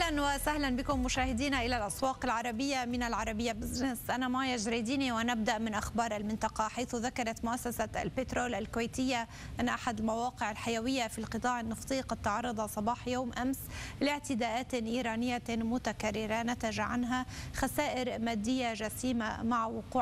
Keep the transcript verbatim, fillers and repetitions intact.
أهلا وسهلا بكم مشاهدينا إلى الأسواق العربية من العربية بزنس. أنا مايا جريديني ونبدأ من أخبار المنطقة، حيث ذكرت مؤسسة البترول الكويتية أن أحد المواقع الحيوية في القطاع النفطي قد تعرض صباح يوم أمس لاعتداءات إيرانية متكررة نتج عنها خسائر مادية جسيمة مع وقوع